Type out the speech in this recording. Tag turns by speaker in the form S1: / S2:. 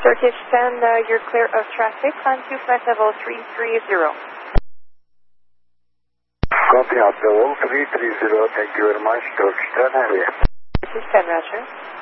S1: Turkish 10, you're clear of traffic on 2 flight level 330.
S2: Copy out level 330, thank you very much. Turkish 10, area.
S1: Turkish 10, Roger.